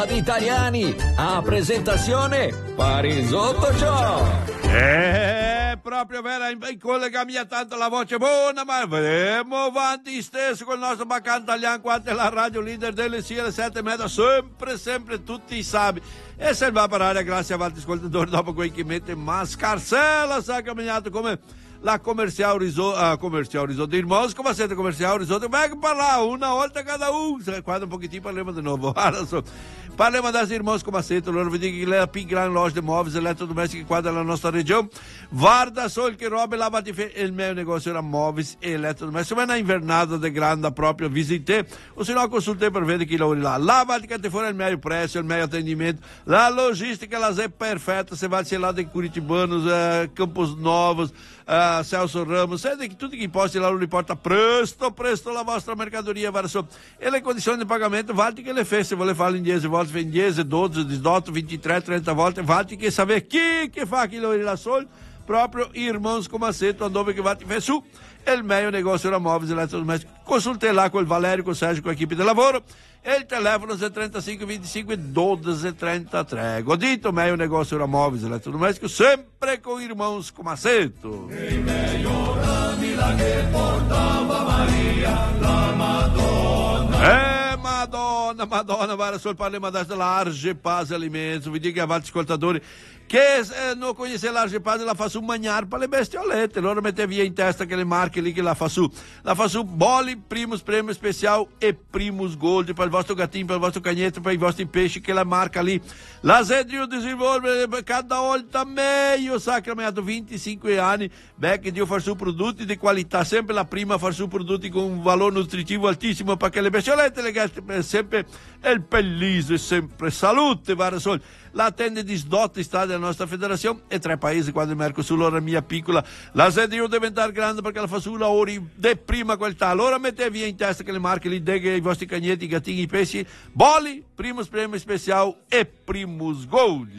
Italiani, apresentazione Parisotto Show. Proprio vera, in collegamento tanto la voce buona, ma andiamo avanti stesso con il nostro Baccan Italiano, quanto è la radio leader delle sere 7:30, sempre tutti i sabato. E se va a parare, grazie a tanti ascoltatori, dopo quei che mette mascarsela, sa camminato come la comercial risoto, irmãos, come siete comercial risoto? Vai parlare una volta cada quando un pochettino parliamo di nuovo. Parliamo das irmãos como aceito, loro vedi che è la più grande loja di móveis eletrodomestici qua della nostra regione. Guarda solo che robe là, il mio negozio era móveis e elettrodomestici, ma è una invernata di grande proprio visite, o se no consulte per vedere chi lavora là. Là va che fuori il meglio prezzo, il meglio attendimento, la logistica la è perfetta, se vai lá de Curitibanos, Campos Novos, Celso Ramos, tutti che posti là li porta presto la vostra mercadoria verso, e le condizioni di pagamento vale che le feste, se vuole farlo in 10 volte, in 10, 12, 18, 23, 30 volte, vale che sapere chi che fa aquilo là solo, proprio irmãos come aceito, dove che va ti fare su, e il meglio negozio da móveis eletrodomestici. Consulte là con il Valerio, con il Sergio, con l'equipe di lavoro, e il telefono è 35 25 12 33. Godito, meglio negozio da móveis eletrodomestici, sempre con irmãos come aceito. E meglio rami la che portava Maria, la Madonna. Madonna, vai solo parliamo adesso della Argepaz Alimentos. Vi dico a vari ascoltatori che non conosce l'Argepaz, la fa su mangiare per le bestiolette. Loro mette via in testa che le marche lì che la fa su Boli, Primus Premio Special e Primus Gold per il vostro gattino, per il vostro cagnetto, per i vostri pesci, che la marca lì la Dio desenvolve cada volta meglio, sa che ha 25 anni, che Dio fa su prodotti di qualità, sempre la prima fa su prodotti con un valore nutritivo altissimo, perché le bestiolette le sempre il pelliso e sempre salute, va solo. La tende di sdotti sta della nostra federazione e 3 paesi quando il Mercosur, l'ora mia piccola, la sede deve diventare grande perché la fa su lavori di prima qualità. Allora mette via in testa che le marche lì deghe i vostri cagnetti, i gattini, i pesci, Boli, Primus Premio Special e Primus Gold.